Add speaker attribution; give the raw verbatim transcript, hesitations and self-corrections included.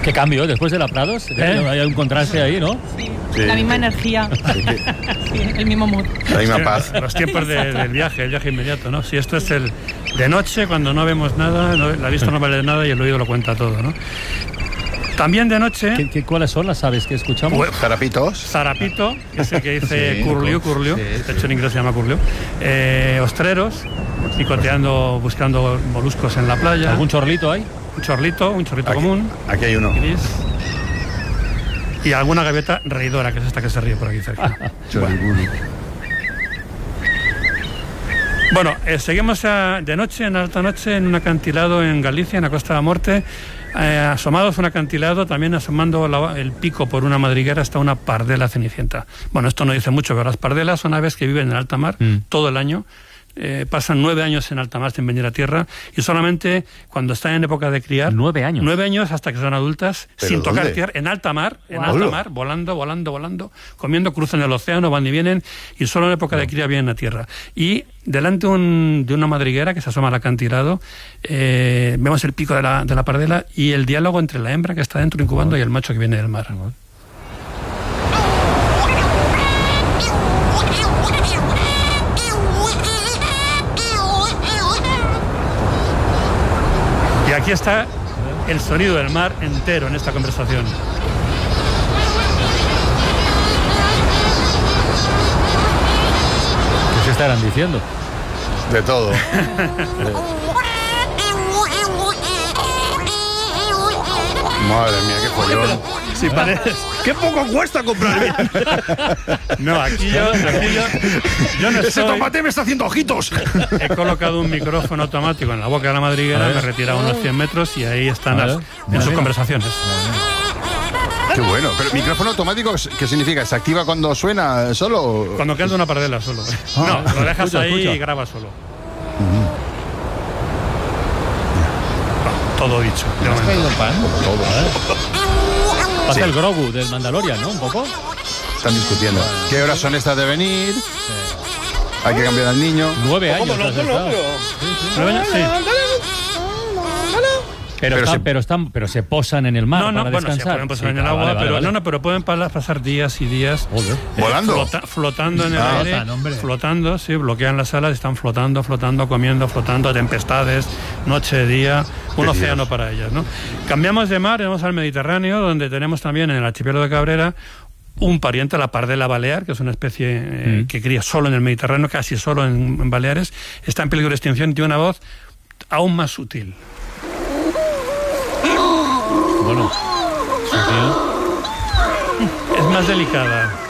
Speaker 1: ¿Qué cambio? Después de la Prados, ¿eh? Hay un contraste ahí, ¿no?
Speaker 2: Sí,
Speaker 3: Sí.
Speaker 2: la misma energía,
Speaker 3: Sí.
Speaker 2: sí, el mismo mood.
Speaker 3: La misma paz.
Speaker 4: Los tiempos de, del viaje, el viaje inmediato, ¿no? Si esto es el de noche, cuando no vemos nada, no, la vista no vale nada y el oído lo cuenta todo, ¿no? También de noche...
Speaker 1: ¿Qué, qué, ¿Cuáles son las aves que escuchamos?
Speaker 3: Pues, Zarapitos.
Speaker 4: Zarapito, que es el que dice
Speaker 3: Sí,
Speaker 4: curliu, curliu,
Speaker 3: sí,
Speaker 4: de
Speaker 3: sí.
Speaker 4: hecho en inglés se llama curliu, eh, ostreros, picoteando, buscando moluscos en la playa,
Speaker 1: ¿Algún chorlito hay?
Speaker 4: un chorlito, un chorlito
Speaker 3: Aquí,
Speaker 4: común,
Speaker 3: aquí hay uno.
Speaker 4: gris, y alguna gaviota reidora, que es esta que se ríe por aquí cerca.
Speaker 3: Choriburu.
Speaker 4: Bueno, eh, seguimos a- de noche, en alta noche, en un acantilado en Galicia, en la Costa de la Morte, eh, asomados un acantilado, también asomando la- el pico por una madriguera está una pardela cenicienta. Bueno, esto no dice mucho, pero las pardelas son aves que viven en alta mar
Speaker 1: Mm.
Speaker 4: todo el año. Eh, pasan nueve años en alta mar sin venir a tierra y solamente cuando están en época de criar...
Speaker 1: ¿Nueve años?
Speaker 4: Nueve años hasta que son adultas,
Speaker 3: ¿Pero
Speaker 4: sin tocar
Speaker 3: dónde?
Speaker 4: tierra, en alta mar, en
Speaker 3: Wow.
Speaker 4: alta
Speaker 3: Hola.
Speaker 4: mar, volando, volando, volando, comiendo, cruzan el océano, van y vienen, y solo en época de cría vienen a tierra. Y delante un- de una madriguera que se asoma al acantilado, eh, vemos el pico de la, de la pardela y el diálogo entre la hembra que está dentro incubando y el macho que viene del mar. Y aquí está el sonido del mar entero en esta conversación.
Speaker 1: ¿Qué se estarán diciendo?
Speaker 3: De todo. Madre mía, qué follón.
Speaker 4: Si parece...
Speaker 5: ¡Qué poco cuesta comprar bien!
Speaker 4: No, aquí yo, aquí yo, yo no
Speaker 5: ¡Ese
Speaker 4: estoy...
Speaker 5: tomate me está haciendo ojitos!
Speaker 4: He colocado un micrófono automático en la boca de la madriguera, me he retirado unos cien metros y ahí están
Speaker 1: A
Speaker 4: las-
Speaker 1: ver.
Speaker 4: en
Speaker 1: Mira,
Speaker 4: sus
Speaker 1: mira.
Speaker 4: conversaciones.
Speaker 3: Qué bueno. Pero micrófono automático, ¿qué significa? ¿Se activa cuando suena solo?
Speaker 4: Cuando canta una pardela solo.
Speaker 3: Ah.
Speaker 4: No, lo dejas
Speaker 1: Escucha,
Speaker 4: ahí
Speaker 1: escucha.
Speaker 4: y graba solo. Todo dicho. de
Speaker 1: ¿Has
Speaker 4: momento.
Speaker 1: traído el pan?
Speaker 3: Todo.
Speaker 1: Pasa el Grogu del Mandalorian, ¿no? Un poco.
Speaker 3: Están discutiendo. ¿Qué horas son estas de venir? Hay que cambiar al niño.
Speaker 1: Nueve años.
Speaker 5: ¿Cómo no?
Speaker 1: has
Speaker 5: ¿Cómo no?
Speaker 1: estado.
Speaker 4: Nueve años, sí.
Speaker 1: Pero,
Speaker 3: Pero
Speaker 1: están,
Speaker 3: se-
Speaker 1: pero están, pero se posan en el mar
Speaker 4: No, no,
Speaker 1: para
Speaker 4: bueno, se
Speaker 1: descansar.
Speaker 4: pueden pasar
Speaker 1: Sí,
Speaker 4: en el
Speaker 1: ah,
Speaker 4: agua,
Speaker 1: vale, vale,
Speaker 4: pero
Speaker 1: vale.
Speaker 4: no, no, pero pueden pa- pasar días y días
Speaker 1: Joder.
Speaker 4: eh,
Speaker 3: ¿Volando?
Speaker 4: flota- flotando en el
Speaker 3: Ah.
Speaker 4: aire,
Speaker 1: Flotan, hombre.
Speaker 4: flotando, sí, bloquean las alas, están flotando, flotando, comiendo, flotando, tempestades, noche, día, un
Speaker 3: Qué
Speaker 4: océano
Speaker 3: Dios.
Speaker 4: para ellas, ¿no? Cambiamos de mar, vamos al Mediterráneo, donde tenemos también en el archipiélago de Cabrera un pariente, la pardela balear, que es una especie eh,
Speaker 1: Mm.
Speaker 4: que cría solo en el Mediterráneo, casi solo en, en Baleares, está en peligro de extinción, tiene una voz aún más sutil.
Speaker 1: Bueno, sutil.
Speaker 4: Es más delicada.